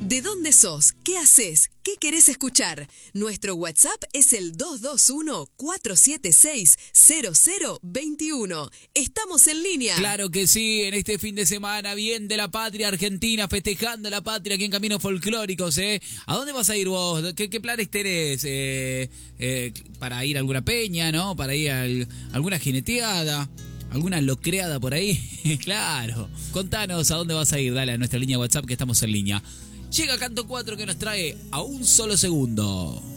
¿De dónde sos? ¿Qué haces? ¿Qué querés escuchar? Nuestro WhatsApp es el 221-476-0021. Estamos en línea. Claro que sí, en este fin de semana, bien de la patria argentina, festejando la patria aquí en Caminos Folclóricos, ¿eh? ¿A dónde vas a ir vos? ¿Qué planes tenés? Para ir a alguna peña, ¿no? Para ir a alguna jineteada, alguna locreada por ahí. Claro. Contanos a dónde vas a ir, dale a nuestra línea WhatsApp que estamos en línea. Llega Canto 4 que nos trae a un solo segundo.